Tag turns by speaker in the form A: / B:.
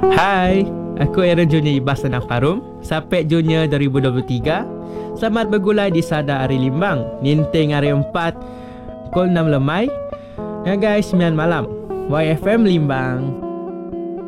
A: Hai, aku Aaron Junior Ibas Senang Parum, Sapek Junior 2023. Selamat bergulai di Sada Hari Limbang, Ninting Hari 4, pukul 6 lemai. Ya guys, 9 malam. YFM Limbang.